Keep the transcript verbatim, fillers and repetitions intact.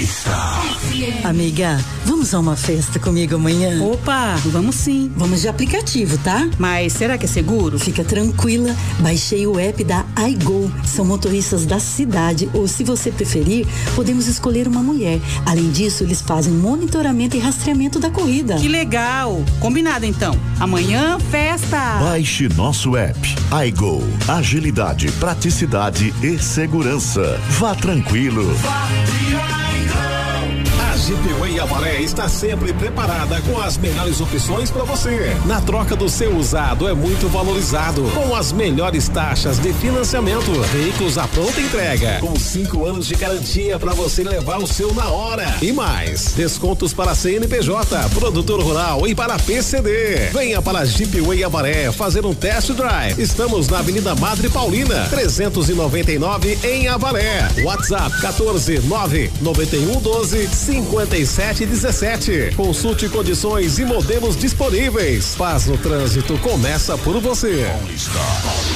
Paulista. Amiga, vamos a uma festa comigo amanhã? Opa, vamos sim. Vamos de aplicativo, tá? Mas será que é seguro? Fica tranquila, baixei o app da iGo. São motoristas da cidade, ou se você preferir, podemos escolher uma mulher. Além disso, eles fazem monitoramento e rastreamento da corrida. Que legal! Combinado então. Amanhã, festa! Baixe nosso app. iGo. Agilidade, praticidade e segurança. Vá tranquilo. A Jeepway Avaré está sempre preparada com as melhores opções para você. Na troca do seu usado é muito valorizado, com as melhores taxas de financiamento, veículos à pronta entrega, com cinco anos de garantia para você levar o seu na hora. E mais, descontos para C N P J, produtor rural e para P C D. Venha para a Jeepway Avaré fazer um test drive. Estamos na Avenida Madre Paulina, trezentos e noventa e nove em Avaré. WhatsApp quatorze nove noventa e um doze cinquenta e sete dezessete. Consulte condições e modelos disponíveis. Paz no trânsito começa por você.